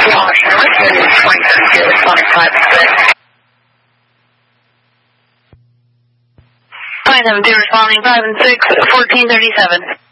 Washington, 2032, responding 5-6. 572 responding 5 and 6, 1437.